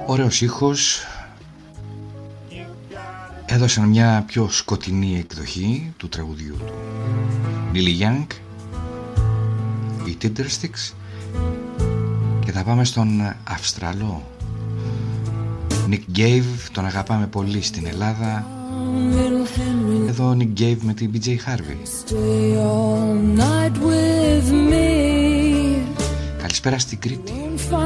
Ωραίος ήχος. Έδωσαν μια πιο σκοτεινή εκδοχή του τραγουδιού του Neil Young, οι Tindersticks. Και θα πάμε στον Αυστραλό Nick Cave. Τον αγαπάμε πολύ στην Ελλάδα. Εδώ Nick Cave με την BJ Harvey. Καλησπέρα στην Κρήτη.